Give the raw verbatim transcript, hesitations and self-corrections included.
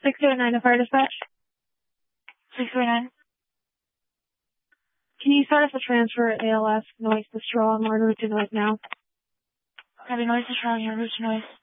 six oh nine to Fire Dispatch. six oh nine. Can you start us a transfer at A L S, noise to straw, and order to noise now? Copy, noise to straw, and order to noise.